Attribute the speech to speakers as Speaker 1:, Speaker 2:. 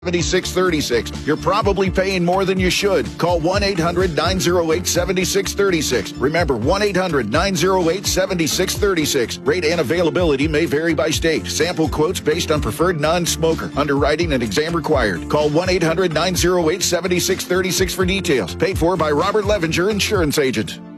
Speaker 1: 7636. You're probably paying more than you should. Call 1-800-908-7636. Remember, 1-800-908-7636. Rate and availability may vary by state. Sample quotes based on preferred non-smoker. Underwriting and exam required. Call 1-800-908-7636 for details. Paid for by Robert Levinger, Insurance Agent.